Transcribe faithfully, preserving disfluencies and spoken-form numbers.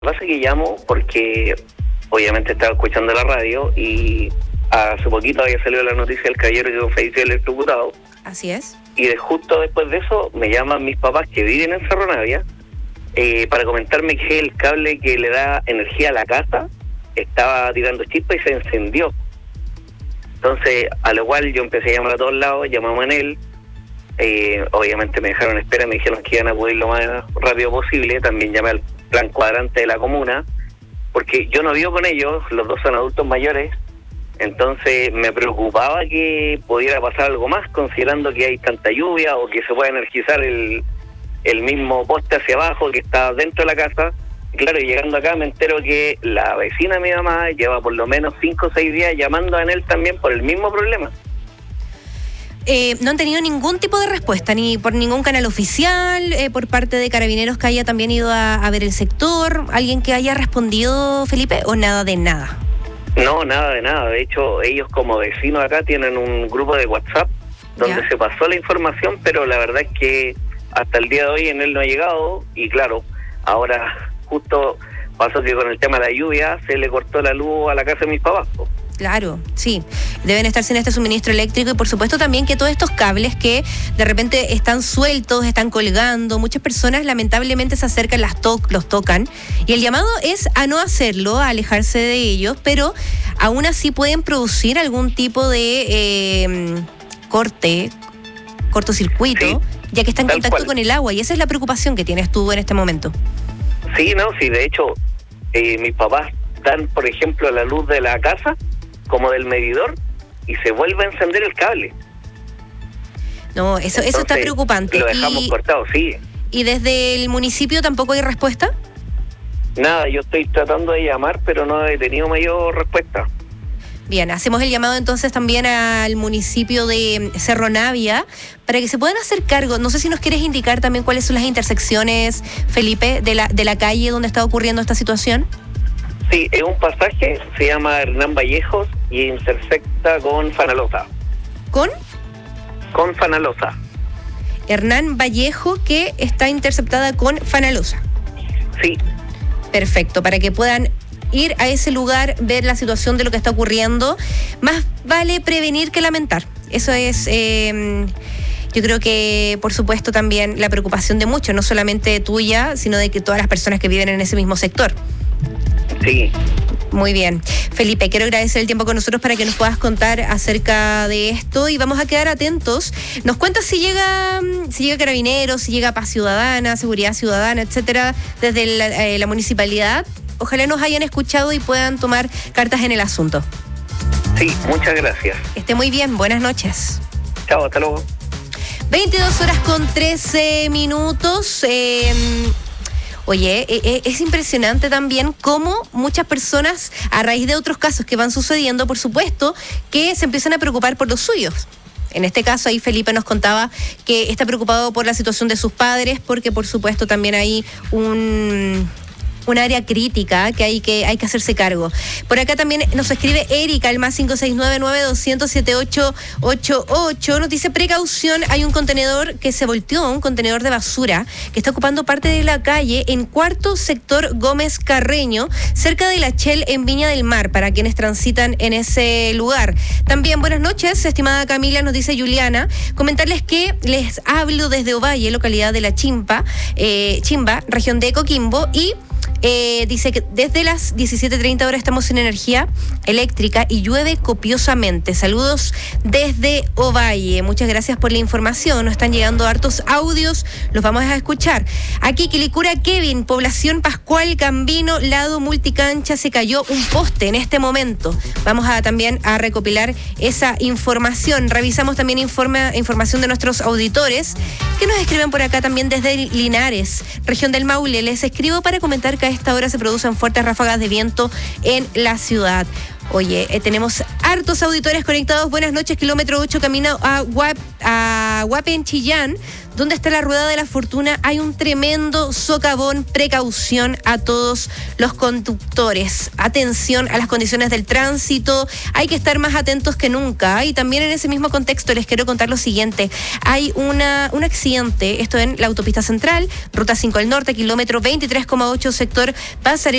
Lo que pasa es que llamo porque obviamente estaba escuchando la radio y hace poquito había salido la noticia del caballero que falleció electrocutado. Así es. Y de justo después de eso me llaman mis papás que viven en Cerro Navia eh, para comentarme que el cable que le da energía a la casa estaba tirando chispas y se encendió. Entonces, a lo cual yo empecé a llamar a todos lados, llamamos a él. Eh, obviamente me dejaron en espera, me dijeron que iban a poder lo más rápido posible. También llamé al plan cuadrante de la comuna, porque yo no vivo con ellos, los dos son adultos mayores, entonces me preocupaba que pudiera pasar algo más, considerando que hay tanta lluvia o que se pueda energizar el, el mismo poste hacia abajo que está dentro de la casa. Y claro, llegando acá me entero que la vecina de mi mamá lleva por lo menos cinco o seis días llamando a él también por el mismo problema. Eh, no han tenido ningún tipo de respuesta, ni por ningún canal oficial, eh, por parte de Carabineros que haya también ido a, a ver el sector, alguien que haya respondido, Felipe, o nada de nada. No, nada de nada. De hecho, ellos como vecinos acá tienen un grupo de WhatsApp donde ¿Ya? se pasó la información, pero la verdad es que hasta el día de hoy en él no ha llegado. Y claro, ahora justo pasó que con el tema de la lluvia se le cortó la luz a la casa de mis papás. Claro, sí. Deben estar sin este suministro eléctrico y por supuesto también que todos estos cables que de repente están sueltos, están colgando, muchas personas lamentablemente se acercan, las to- los tocan y el llamado es a no hacerlo, a alejarse de ellos, pero aún así pueden producir algún tipo de eh, corte, cortocircuito, Sí, ya que está en tal contacto cual. con el agua y esa es la preocupación que tienes tú en este momento. Sí, no, sí, de hecho, eh, mis papás dan, por ejemplo, la luz de la casa como del medidor y se vuelve a encender el cable. No, eso, eso está Entonces, preocupante. Lo dejamos y, cortado, sí. ¿Y desde el municipio tampoco hay respuesta? Nada, yo estoy tratando de llamar, pero no he tenido mayor respuesta. Bien, hacemos el llamado entonces también al municipio de Cerro Navia para que se puedan hacer cargo. No sé si nos quieres indicar también cuáles son las intersecciones, Felipe, de la, de la calle donde está ocurriendo esta situación. Sí, es un pasaje, se llama Hernán Vallejos y intersecta con Fanalosa. Con Con Fanalosa. Hernán Vallejo, que está interceptada con Fanalosa. Sí, Perfecto, para que puedan ir a ese lugar, ver la situación de lo que está ocurriendo. Más vale prevenir que lamentar. Eso es, eh, yo creo que, por supuesto, también la preocupación de muchos, no solamente tuya, sino de que todas las personas que viven en ese mismo sector. sí. Muy bien. Felipe, quiero agradecer el tiempo con nosotros para que nos puedas contar acerca de esto y vamos a quedar atentos. Nos cuentas si llega si llega Carabineros, si llega Paz Ciudadana, Seguridad Ciudadana, etcétera, desde la, eh, la municipalidad. Ojalá nos hayan escuchado y puedan tomar cartas en el asunto. Sí, muchas gracias. Que esté muy bien. Buenas noches. Chao, hasta luego. veintidós horas con trece minutos. Eh, Oye, eh, es impresionante también cómo muchas personas, a raíz de otros casos que van sucediendo, por supuesto, que se empiezan a preocupar por los suyos. En este caso, ahí Felipe nos contaba que está preocupado por la situación de sus padres, porque por supuesto también hay un... un área crítica que hay que hay que hacerse cargo. Por acá también nos escribe Erika, el más cinco seis nueve nueve dos cero cero siete ocho ocho ocho. Nos dice, precaución, hay un contenedor que se volteó, un contenedor de basura, que está ocupando parte de la calle en cuarto sector Gómez Carreño, cerca de la Shell en Viña del Mar, para quienes transitan en ese lugar. También, buenas noches, estimada Camila, nos dice Juliana, comentarles que les hablo desde Ovalle, localidad de La Chimpa, eh, Chimba, región de Coquimbo, y Eh, dice que desde las diecisiete treinta horas estamos sin energía eléctrica y llueve copiosamente. Saludos desde Ovalle. Muchas gracias por la información. Nos están llegando hartos audios, los vamos a escuchar. Aquí, Quilicura Kevin, población Pascual Gambino, lado multicancha, se cayó un poste en este momento. Vamos a también a recopilar esa información. Revisamos también informa, información de nuestros auditores que nos escriben por acá también desde Linares, región del Maule. Les escribo para comentar que a esta hora se producen fuertes ráfagas de viento en la ciudad. Oye, eh, tenemos hartos auditores conectados. Buenas noches, kilómetro ocho, camino a, Guap, a Guape en Chillán. donde está la rueda de la fortuna, hay un tremendo socavón. Precaución a todos los conductores. Atención a las condiciones del tránsito. Hay que estar más atentos que nunca. Y también en ese mismo contexto les quiero contar lo siguiente. Hay una, un accidente, esto en la autopista central, ruta cinco al norte, kilómetro veintitrés coma ocho, sector Pasarela